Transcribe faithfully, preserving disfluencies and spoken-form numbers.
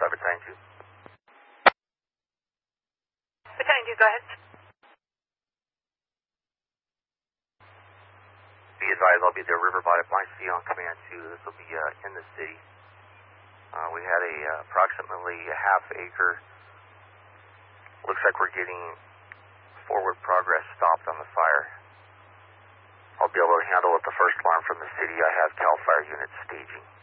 Alpha Battalion two. Battalion two, go ahead. Be advised, I'll be at the river bottom. I see on command two. This will be uh, in the city. Uh, we had a uh, approximately a half acre. Looks like we're getting forward progress stopped on the fire. I'll be able to handle it the first alarm from the city. I have CAL FIRE units staging.